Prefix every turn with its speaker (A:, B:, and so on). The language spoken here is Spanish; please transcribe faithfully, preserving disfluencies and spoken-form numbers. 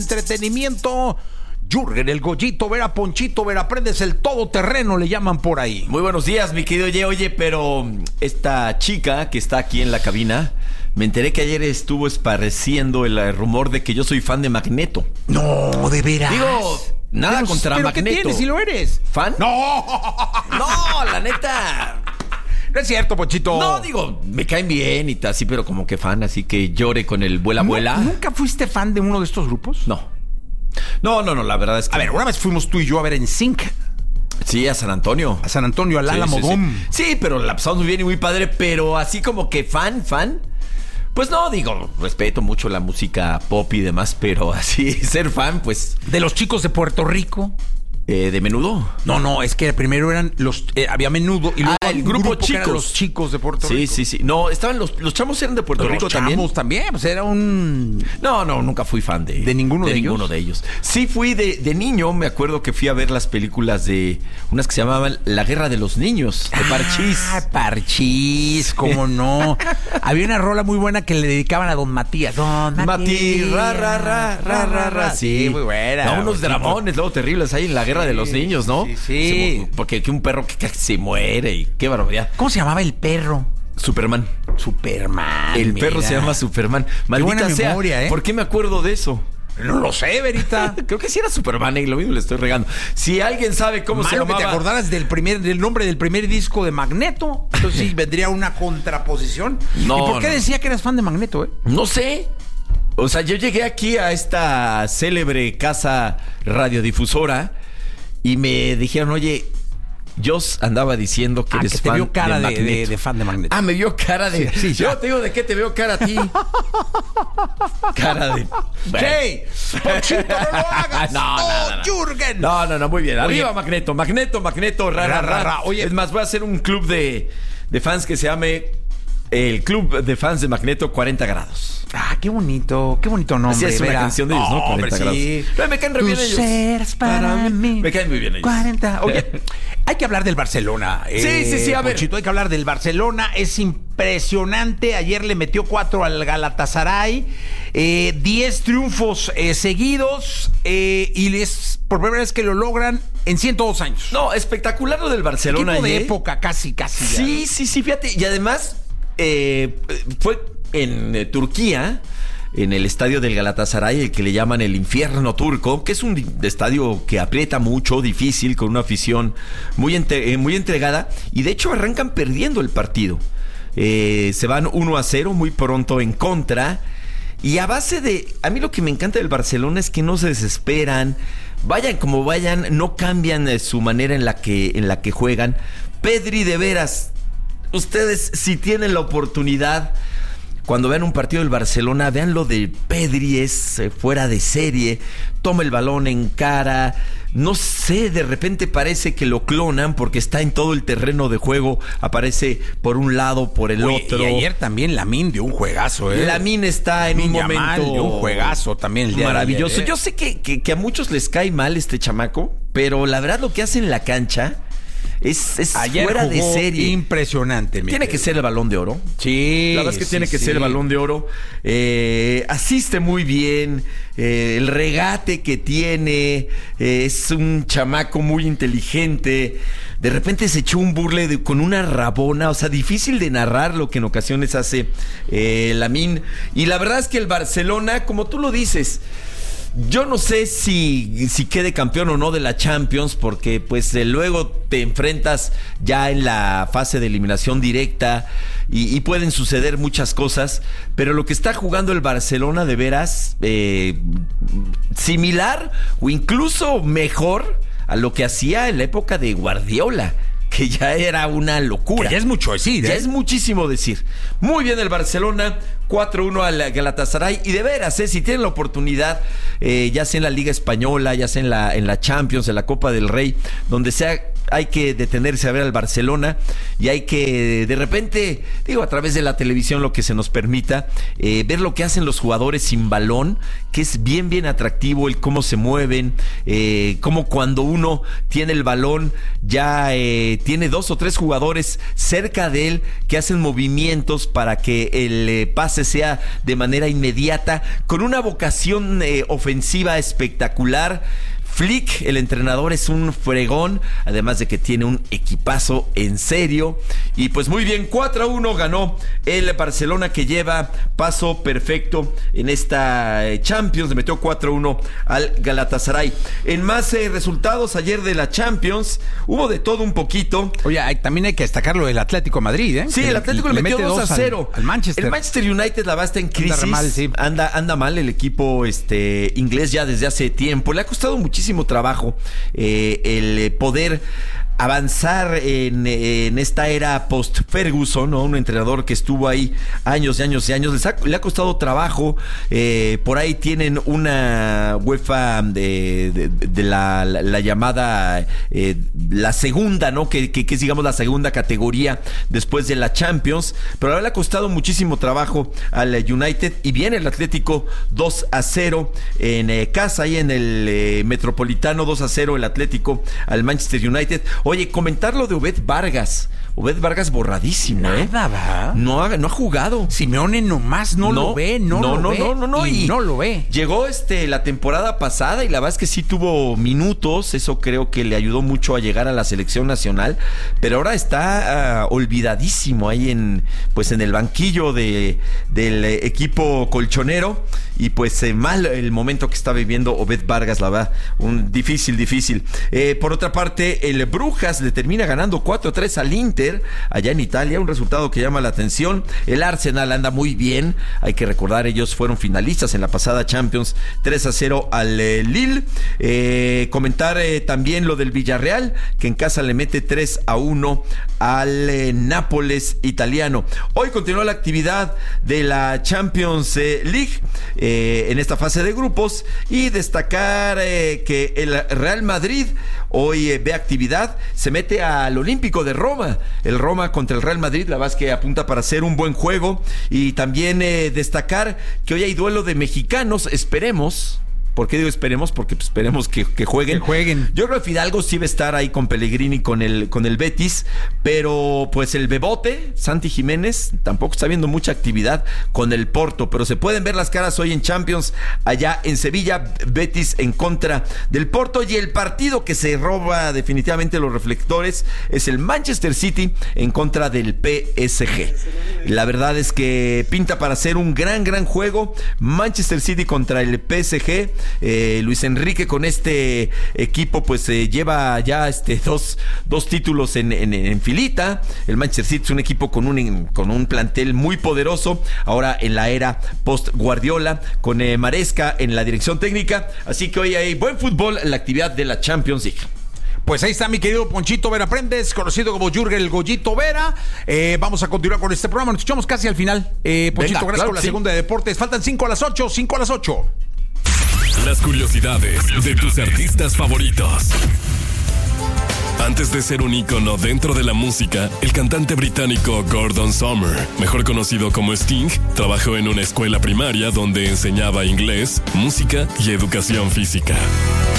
A: Entretenimiento. Jürgen, el Goyito, Vera Ponchito, Vera Prendes, el todoterreno le llaman por ahí.
B: Muy buenos días, mi querido Ye. Oye, pero esta chica que está aquí en la cabina, me enteré que ayer estuvo esparciendo el rumor de que yo soy fan de Magneto.
A: No, de veras.
B: Digo, nada
A: pero,
B: contra
A: pero
B: Magneto.
A: ¿Qué tienes si lo eres?
B: ¿Fan?
A: No.
B: No, la neta.
A: No es cierto, Ponchito.
B: No, digo, me caen bien y tal, así, pero como que fan, así que llore con el vuela, vuela.
A: ¿Nunca fuiste fan de uno de estos grupos?
B: No. No, no, no, la verdad es que...
A: A ver, una vez fuimos tú y yo a ver en Sync.
B: Sí, a San Antonio.
A: A San Antonio, al Álamo
B: sí, sí,
A: Dome.
B: Sí. sí, pero la pasamos muy bien y muy padre, pero así como que fan, fan... Pues no, digo, respeto mucho la música pop y demás, pero así, ser fan, pues...
A: De los chicos de Puerto Rico.
B: Eh, ¿De Menudo?
A: No, no, es que primero eran los... Eh, había Menudo y luego
B: ah, el grupo, grupo chicos.
A: los chicos de Puerto
B: sí,
A: Rico.
B: Sí, sí, sí. No, estaban los... Los chamos eran de Puerto
A: los
B: Rico
A: también. Los chamos también, pues era un...
B: No, no, nunca fui fan de...
A: ¿De ninguno de,
B: de
A: ellos?
B: ninguno de ellos. Sí fui de, de niño, me acuerdo que fui a ver las películas de... Unas que se llamaban La Guerra de los Niños, de Parchís.
A: Ah, Parchís, cómo no. Había una rola muy buena que le dedicaban a Don Matías. Don Matías.
B: Matías, ra, ra, ra, ra, ra, ra. Sí,
A: muy buena.
B: No, unos dramones luego terribles ahí en La Guerra sí, de los Niños, ¿no?
A: Sí, sí.
B: Se, porque que un perro que casi se muere y qué barbaridad.
A: ¿Cómo se llamaba el perro?
B: Superman.
A: Superman.
B: El
A: mira.
B: perro se llama Superman. Maldita
A: qué buena
B: sea,
A: memoria, ¿eh?
B: ¿Por qué me acuerdo de eso?
A: No lo sé, Verita.
B: Creo que sí era Superman y lo mismo le estoy regando. Si alguien sabe cómo
A: Malo
B: se llamaba...
A: que te acordaras del primer del nombre del primer disco de Magneto. Entonces sí vendría una contraposición.
B: No,
A: ¿Y por qué
B: no.
A: decía que eras fan de Magneto, eh?
B: No sé. O sea, yo llegué aquí a esta célebre casa radiodifusora y me dijeron, oye, yo andaba diciendo que
A: ah,
B: eres
A: que te
B: fan
A: vio cara
B: de,
A: de,
B: Magneto.
A: de, de fan de Magneto.
B: Ah, me vio cara de...
A: Sí, sí,
B: yo te digo de qué te veo cara a ti. Cara de...
A: ¡Hey! ¡Ponchito, no lo hagas!
B: No, no, no, no.
A: ¡Jürgen!
B: No, no, no, muy bien.
A: Oye,
B: Arriba Magneto, Magneto, Magneto, ra, ra, ra, ra.
A: Oye,
B: es más, voy a hacer un club de, de fans que se llame... El club de fans de Magneto cuarenta grados.
A: Ah, qué bonito, qué bonito nombre.
B: Así es una
A: Vera.
B: canción de ellos, ¿no?
A: Oh,
B: cuarenta
A: hombre,
B: grados.
A: Sí.
B: Pero me caen re bien
A: Tú
B: ellos.
A: serás para, para mí.
B: Me caen muy bien ellos.
A: cuarenta. Oye, hay que hablar del Barcelona.
B: Sí, eh, sí, sí, a ver.
A: Ponchito, hay que hablar del Barcelona. Es impresionante. Ayer le metió cuatro al Galatasaray. Eh, diez triunfos eh, seguidos. Eh, y es por primera vez que lo logran en ciento dos años.
B: No, espectacular lo del Barcelona.
A: Equipo de
B: ayer.
A: época, casi, casi.
B: Sí,
A: ya.
B: sí, sí, fíjate. Y además, eh, fue en eh, Turquía, en el estadio del Galatasaray, el que le llaman el infierno turco, que es un estadio que aprieta mucho, difícil, con una afición muy, entre, eh, muy entregada, y de hecho arrancan perdiendo el partido. Eh, se van uno a cero muy pronto en contra, y a base de... A mí lo que me encanta del Barcelona es que no se desesperan, vayan como vayan, no cambian eh, su manera en la que, en la que juegan. Pedri, de veras, ustedes si tienen la oportunidad... Cuando vean un partido del Barcelona, vean lo de Pedri, es eh, fuera de serie, toma el balón en cara, no sé, de repente parece que lo clonan porque está en todo el terreno de juego, aparece por un lado, por el
A: Oye,
B: otro.
A: Y ayer también Lamine dio un juegazo, ¿eh?
B: Lamine está en
A: Lamine
B: un momento
A: Yamal dio un juegazo también el día
B: maravilloso.
A: de ayer, ¿eh?
B: Yo sé que, que, que a muchos les cae mal este chamaco, pero la verdad lo que hace en la cancha... Es, es
A: Ayer
B: fuera de serie.
A: Impresionante.
B: Tiene que ser el Balón de Oro.
A: Sí.
B: La verdad es que
A: sí,
B: tiene que
A: sí.
B: ser el Balón de Oro. Eh, asiste muy bien. Eh, el regate que tiene. Eh, es un chamaco muy inteligente. De repente se echó un burle de, con una rabona. O sea, difícil de narrar lo que en ocasiones hace eh, Lamine. Y la verdad es que el Barcelona, como tú lo dices... Yo no sé si, si quede campeón o no de la Champions, porque pues eh, luego te enfrentas ya en la fase de eliminación directa y, y pueden suceder muchas cosas, pero lo que está jugando el Barcelona de veras eh, similar o incluso mejor a lo que hacía en la época de Guardiola, que ya era una locura.
A: Que ya es mucho decir, ¿eh?
B: Ya es muchísimo decir. Muy bien el Barcelona, cuatro uno al Galatasaray. Y de veras, ¿eh? Si tienen la oportunidad, eh, ya sea en la Liga Española, ya sea en la, en la Champions, en la Copa del Rey, donde sea, hay que detenerse a ver al Barcelona y hay que de repente, digo, a través de la televisión lo que se nos permita, eh, ver lo que hacen los jugadores sin balón, que es bien, bien atractivo el cómo se mueven, eh, cómo cuando uno tiene el balón ya eh, tiene dos o tres jugadores cerca de él que hacen movimientos para que el eh, pase sea de manera inmediata, con una vocación eh, ofensiva espectacular. Flick, el entrenador, es un fregón, además de que tiene un equipazo en serio. Y pues muy bien, cuatro a uno ganó el Barcelona, que lleva paso perfecto en esta Champions. Le metió cuatro a uno al Galatasaray. En más eh, resultados ayer de la Champions, hubo de todo un poquito.
A: Oye, hay, también hay que destacar lo del Atlético de Madrid, ¿eh?
B: Sí, el Atlético le, le metió dos a cero
A: al, al Manchester.
B: El Manchester United la va está en crisis.
A: Anda mal, sí.
B: anda, anda mal el equipo este, inglés ya desde hace tiempo. Le ha costado muchísimo Muchísimo trabajo eh, el poder avanzar en, en esta era post-Ferguson, ¿no? Un entrenador que estuvo ahí años y años y años. Les ha, le ha costado trabajo. Eh, por ahí tienen una UEFA de, de, de la, la, la llamada eh, la segunda, ¿no? Que, que, que es, digamos, la segunda categoría después de la Champions. Pero le ha costado muchísimo trabajo al United. Y viene el Atlético dos a cero en eh, casa, ahí en el eh, Metropolitano. dos a cero el Atlético al Manchester United. Oye, comentar lo de Obed Vargas. Obed Vargas borradísimo, ¿eh?
A: Nada, ¿va?
B: No ha, no ha jugado.
A: Simeone nomás no, no lo ve, no,
B: no
A: lo
B: no,
A: ve.
B: No, no, no,
A: y,
B: y
A: no lo ve.
B: Llegó este la temporada pasada y la verdad es que sí tuvo minutos. Eso creo que le ayudó mucho a llegar a la selección nacional. Pero ahora está uh, olvidadísimo ahí en, pues en el banquillo de, del equipo colchonero. Y pues eh, mal el momento que está viviendo Obed Vargas, la verdad. Un difícil, difícil. Eh, por otra parte, el Brujas le termina ganando cuatro a tres al Inter allá en Italia, un resultado que llama la atención. El Arsenal anda muy bien, hay que recordar, ellos fueron finalistas en la pasada Champions, tres a cero al eh, Lille. Eh, comentar eh, también lo del Villarreal, que en casa le mete tres a uno al eh, Nápoles italiano. Hoy continúa la actividad de la Champions eh, League eh, en esta fase de grupos, y destacar eh, que el Real Madrid hoy eh, ve actividad, se mete al Olímpico de Roma, el Roma contra el Real Madrid, la verdad es que apunta para hacer un buen juego. Y también eh, destacar que hoy hay duelo de mexicanos, esperemos. ¿Por qué digo esperemos? Porque pues, esperemos que, que jueguen.
A: Que jueguen.
B: Yo creo que Fidalgo sí va a estar ahí con Pellegrini, con el, con el Betis, pero pues el Bebote, Santi Jiménez, tampoco está viendo mucha actividad con el Porto, pero se pueden ver las caras hoy en Champions, allá en Sevilla, Betis en contra del Porto, y el partido que se roba definitivamente los reflectores es el Manchester City en contra del P S G. La verdad es que pinta para ser un gran, gran juego. Manchester City contra el P S G. Eh, Luis Enrique con este equipo pues eh, lleva ya este dos, dos títulos en, en, en filita. El Manchester City es un equipo con un, con un plantel muy poderoso ahora en la era post Guardiola, con eh, Maresca en la dirección técnica, así que hoy hay buen fútbol en la actividad de la Champions League.
A: Pues ahí está mi querido Ponchito Vera Prendes, conocido como Jürgen el Goyito Vera. Eh, vamos a continuar con este programa, nos escuchamos casi al final. Eh, Ponchito,
B: Venga,
A: gracias
B: claro,
A: por la
B: sí.
A: segunda de deportes. Faltan cinco a las ocho, cinco a las ocho.
C: Las curiosidades de tus artistas favoritos. Antes de ser un ícono dentro de la música, el cantante británico Gordon Summer, mejor conocido como Sting, trabajó en una escuela primaria donde enseñaba inglés, música y educación física.